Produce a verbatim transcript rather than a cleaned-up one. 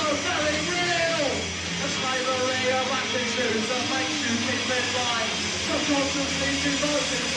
very real. A slavery of attitudes that makes you keep in line. Subconsciously devoted